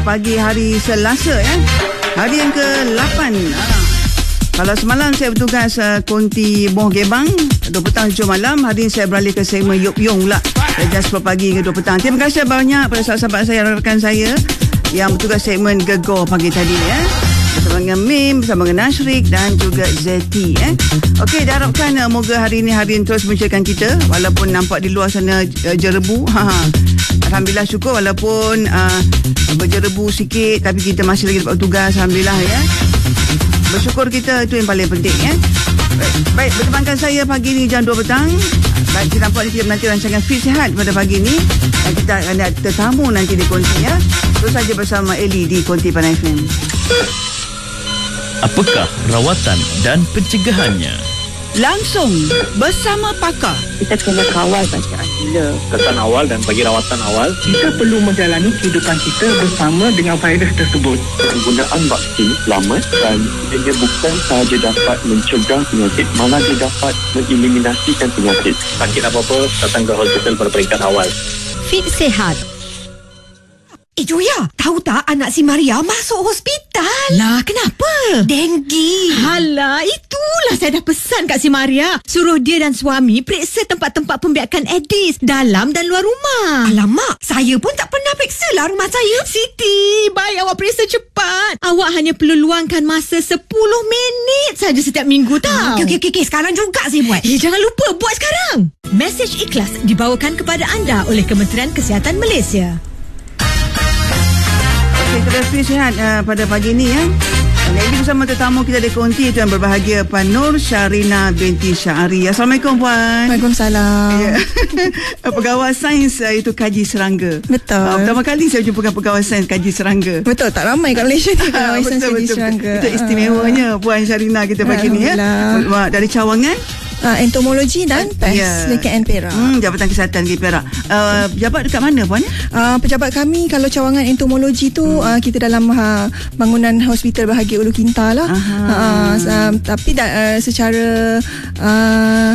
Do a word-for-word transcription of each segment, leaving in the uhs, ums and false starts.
pagi hari Selasa ya. Hari yang ke lapan. Ha. Kalau semalam saya bertugas uh, konti Boh Gebang dua petang tujuh malam, hari ini saya beralih ke segmen Yop Yong pula dari jam sepuluh pagi ke dua petang. Terima kasih banyak pada sahabat-sahabat saya, rakan saya yang bertugas segmen Gegar pagi tadi ya. Bersama dengan Mim, bersama dengan Nashrik dan juga Zeti eh. Okey, diharapkan uh, moga hari ini hari ini terus mencerahkan kita walaupun nampak di luar sana uh, jerebu. Ha. Alhamdulillah, syukur walaupun uh, berjerebu sikit tapi kita masih lagi dapat tugas, alhamdulillah ya. Bersyukur kita, itu yang paling penting ya. Baik, baik bertemankan saya pagi ni jam dua petang. Baik, kita nampak ni kita menanti rancangan Fit Sihat pada pagi ni. Dan kita akan ada tetamu nanti di Konti ya. Terus saja bersama Eli di Konti Panai F M. Apakah rawatan dan pencegahannya? Langsung bersama pakar. Kita kena kawal bacaan gila. Kesan awal dan bagi rawatan awal, Kita perlu menjalani kehidupan kita bersama dengan virus tersebut. penggunaan vaksin selamat dan dia bukan sahaja dapat mencegah penyakit, malah dia dapat mengeliminasikan penyakit. Sakit apa-apa, datang ke hospital pada peringkat awal. Fit Sihat. Eh Joya, tahu tak anak si Maria masuk hospital? Lah, kenapa? Denggi. Halah, itulah saya dah pesan kat si Maria. Suruh dia dan suami periksa tempat-tempat pembiakan Aedes dalam dan luar rumah. Alamak, saya pun tak pernah periksa lah rumah saya. Siti, baik awak periksa cepat. Awak hanya perlu luangkan masa sepuluh minit saja setiap minggu tau. Okey, okey, okey. Sekarang juga saya buat. Eh, jangan lupa buat sekarang. Mesej ikhlas dibawakan kepada anda oleh Kementerian Kesihatan Malaysia. Kita Fit Sihat uh, pada pagi ni ya. Lagi bersama tetamu kita di Konti itu yang berbahagia Puan Nur Syarina binti Syahri. Assalamualaikum Puan. Waalaikumsalam. Ya. Pegawai sains uh, itu kaji serangga. Betul. Uh, pertama kali saya jumpa pegawai sains kaji serangga. Betul, tak ramai kat Malaysia ni pegawai sains kaji serangga. Itu istimewanya Puan Syarina kita pagi ni ya. Dari cawangan Uh, entomologi dan pes yeah. dekat N Perak. Hmm, Jabatan Kesihatan di Perak. Uh, pejabat dekat mana Puan? Uh, pejabat kami kalau cawangan entomologi tu hmm. uh, kita dalam uh, bangunan Hospital Bahagia Ulu Kinta lah. Uh, uh, tapi da, uh, secara uh,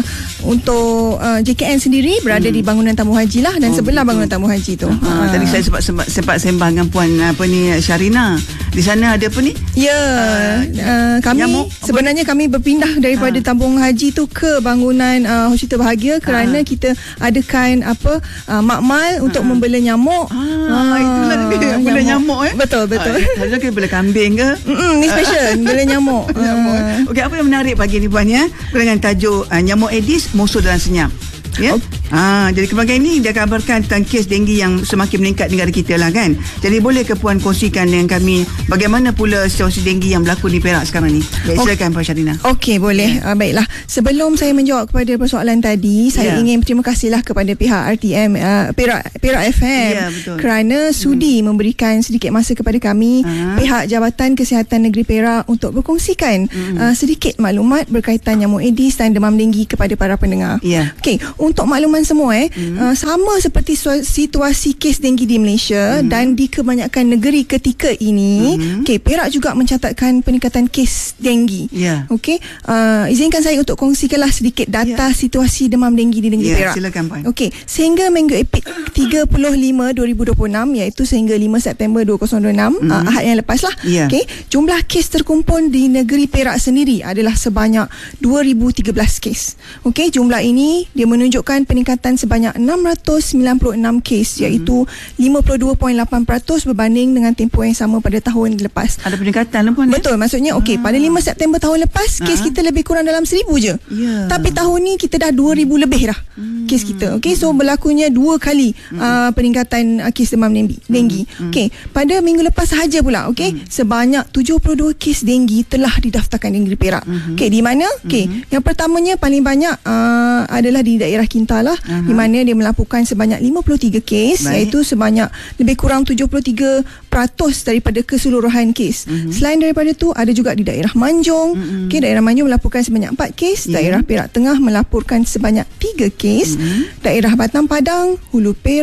untuk uh, J K N sendiri berada hmm. di bangunan tamu haji lah dan oh, sebelah betul. bangunan tamu haji tu. Uh, uh, tadi saya sempat sempat, sempat sembang dengan Puan apa ni Syarina. Di sana ada apa ni? Ya, yeah, uh, uh, kami nyamuk, sebenarnya kami berpindah daripada uh. tambung haji tu ke bangunan uh, Hospital Bahagia kerana uh. kita adakan apa uh, makmal uh. untuk membela nyamuk. Ah, uh, itulah dia bela nyamuk eh. Betul, betul. Ada ke bela kambing ke? Mm, ni special bela nyamuk. nyamuk. Uh. Okey, apa yang menarik pagi ni Puan ya? Dengan tajuk uh, nyamuk Aedes musuh dalam senyap. Ya. Okay. Ha, jadi kebanggaan ini dia kabarkan tentang kes denggi yang semakin meningkat di negara kita lah kan. Jadi boleh ke Puan kongsikan dengan kami bagaimana pula situasi denggi yang berlaku di Perak sekarang ni? Baik, okay. Silakan Puan Syarina. Okey, boleh. Yeah. Uh, baiklah. Sebelum saya menjawab kepada persoalan tadi, saya yeah. ingin berterima kasihlah kepada pihak R T M uh, Perak Perak F M yeah, kerana sudi hmm. memberikan sedikit masa kepada kami uh-huh. pihak Jabatan Kesihatan Negeri Perak untuk berkongsikan hmm. uh, sedikit maklumat berkaitan nyamuk Aedes dan demam denggi kepada para pendengar. Yeah. Okey, untuk makluman semua eh mm. uh, sama seperti situasi kes denggi di Malaysia mm. dan di kebanyakan negeri ketika ini, mm. okey, Perak juga mencatatkan peningkatan kes denggi. Yeah. Okey, uh, izinkan saya untuk kongsikanlah sedikit data yeah. situasi demam denggi di negeri yeah, Perak. Silakan Puan. Okey, sehingga minggu epid tiga puluh lima dua ribu dua puluh enam iaitu sehingga lima September dua ribu dua puluh enam mm. uh, Ahad yang lepas lah. Yeah. Okey, jumlah kes terkumpul di negeri Perak sendiri adalah sebanyak dua ribu tiga belas kes. Okey, jumlah ini dia menunjukkan peningkatan sebanyak enam ratus sembilan puluh enam kes iaitu mm-hmm. lima puluh dua perpuluhan lapan peratus berbanding dengan tempoh yang sama pada tahun lepas. Ada peningkatan lah Puan. Betul, maksudnya okey, ah. pada lima September tahun lepas kes ah. kita lebih kurang dalam seribu je. Yeah. Tapi tahun ni kita dah dua ribu lebih dah mm. kes kita. Okey, so berlakunya dua kali mm. uh, peningkatan uh, kes demam denggi. denggi. Mm. Okey, pada minggu lepas sahaja pula okey, mm. sebanyak tujuh puluh dua kes denggi telah didaftarkan di negeri Perak. Mm-hmm. Okey, di mana? Okey, mm-hmm. yang pertamanya paling banyak uh, adalah di daerah Kinta lah. Uh-huh. Di mana dia melaporkan sebanyak lima puluh tiga kes. Baik. Iaitu sebanyak lebih kurang tujuh puluh tiga peratus daripada keseluruhan kes. Uh-huh. Selain daripada tu ada juga di daerah Manjung. Uh-huh. Okay, daerah Manjung melaporkan sebanyak empat kes. Yeah. Daerah Perak Tengah melaporkan sebanyak tiga kes. Uh-huh. Daerah Batam Padang, Hulu Perak,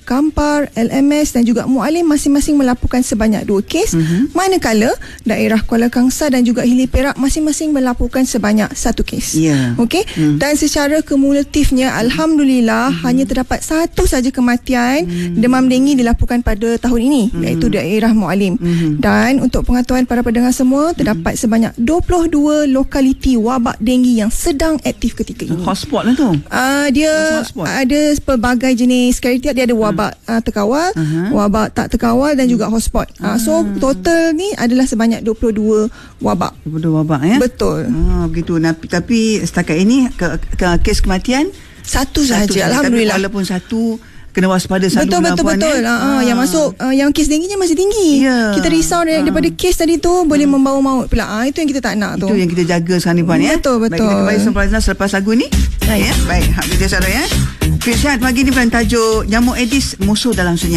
Kampar, L M S dan juga Mualim masing-masing melaporkan sebanyak dua kes. Uh-huh. Manakala daerah Kuala Kangsar dan juga Hili Perak masing-masing melaporkan sebanyak satu kes. Yeah. Okey. Uh-huh. Dan secara kumulatifnya alhamdulillah uh-huh. hanya terdapat satu saja kematian uh-huh. demam denggi dilaporkan pada tahun ini uh-huh. iaitu daerah Mualim. Uh-huh. Dan untuk pengetahuan para pendengar semua, terdapat uh-huh. sebanyak dua puluh dua lokaliti wabak denggi yang sedang aktif ketika ini. Hotspot lah tu. Uh, dia ada pelbagai jenis kriteria. Dia ada wabak uh, terkawal, uh-huh. wabak tak terkawal dan juga hotspot. Uh, so total ni adalah sebanyak dua puluh dua wabak. dua puluh dua wabak ya. Betul. Ah, begitu. Tapi setakat ini ke, ke, kes kematian satu saja. Alhamdulillah. Tapi walaupun satu, kena waspada selalu. Betul betul betul. Ya? Uh, yang masuk uh, yang kes dengginya masih tinggi. Yeah. Kita risau uh. daripada kes tadi tu uh. boleh membawa maut pula. Ah uh, itu yang kita tak nak tu. Itu yang kita jaga sekarang ni puan ya. Betul betul. Baik, kita kembali sempurna selepas lagu ni. Baik ya. Baik, hak kita saudara ya. Fiziat pagi ni bukan tajuk nyamuk Aedes musuh dalam senyap.